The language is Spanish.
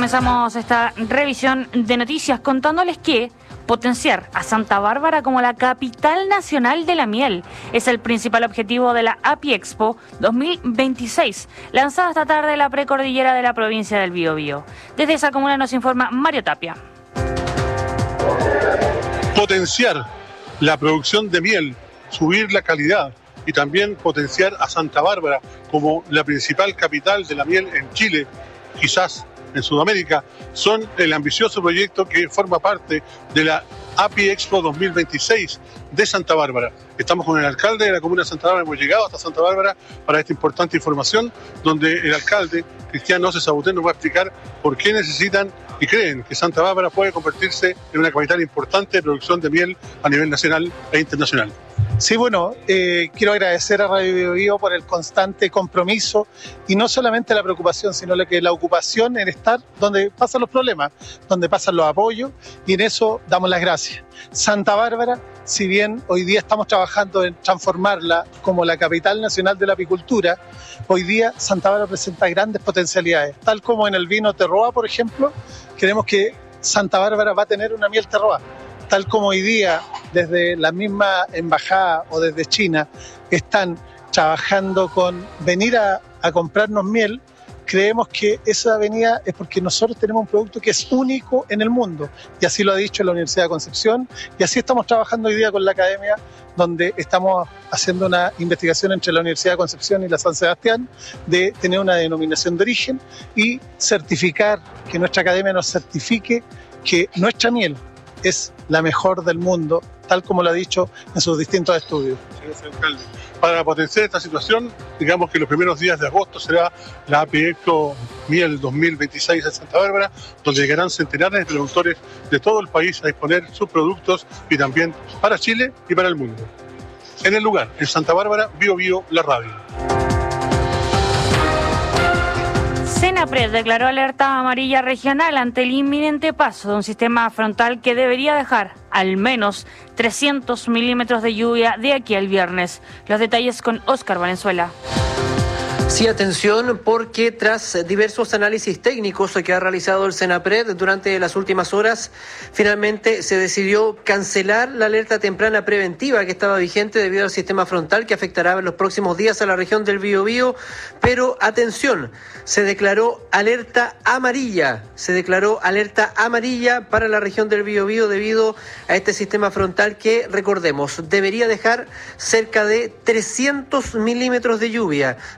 Comenzamos esta revisión de noticias contándoles que potenciar a Santa Bárbara como la capital nacional de la miel es el principal objetivo de la Apiexpo 2026, lanzada esta tarde en la precordillera de la provincia del Biobío. Desde esa comuna nos informa Mario Tapia. Potenciar la producción de miel, subir la calidad y también potenciar a Santa Bárbara como la principal capital de la miel en Chile, quizás en Sudamérica, son el ambicioso proyecto que forma parte de la Apiexpo 2026 de Santa Bárbara. Estamos con el alcalde de la comuna de Santa Bárbara, hemos llegado hasta Santa Bárbara para esta importante información, donde el alcalde, Cristian Oces Abuté, nos va a explicar por qué necesitan y creen que Santa Bárbara puede convertirse en una capital importante de producción de miel a nivel nacional e internacional. Sí, bueno, quiero agradecer a Radio Biobío por el constante compromiso y no solamente la preocupación, sino la ocupación en estar donde pasan los problemas, donde pasan los apoyos, y en eso damos las gracias. Santa Bárbara, si bien hoy día estamos trabajando en transformarla como la capital nacional de la apicultura, hoy día Santa Bárbara presenta grandes potencialidades, tal como en el vino terroir, por ejemplo. Creemos que Santa Bárbara va a tener una miel terroir. Tal como hoy día, desde la misma embajada o desde China, están trabajando con venir a comprarnos miel, creemos que esa venida es porque nosotros tenemos un producto que es único en el mundo. Y así lo ha dicho la Universidad de Concepción, y así estamos trabajando hoy día con la academia, donde estamos haciendo una investigación entre la Universidad de Concepción y la San Sebastián, de tener una denominación de origen y certificar, que nuestra academia nos certifique que nuestra miel es la mejor del mundo, tal como lo ha dicho en sus distintos estudios. Señor alcalde, para potenciar esta situación, digamos que los primeros días de agosto será la Apiexpo Miel 2026 en Santa Bárbara, donde llegarán centenares de productores de todo el país a exponer sus productos y también para Chile y para el mundo. En el lugar, en Santa Bárbara, Biobío, la radio. Senapred declaró alerta amarilla regional ante el inminente paso de un sistema frontal que debería dejar al menos 300 milímetros de lluvia de aquí al viernes. Los detalles con Óscar Valenzuela. Sí, atención, porque tras diversos análisis técnicos que ha realizado el Senapred durante las últimas horas, finalmente se decidió cancelar la alerta temprana preventiva que estaba vigente debido al sistema frontal que afectará en los próximos días a la región del Biobío. Pero atención, se declaró alerta amarilla para la región del Biobío debido a este sistema frontal que, recordemos, debería dejar cerca de 300 milímetros de lluvia.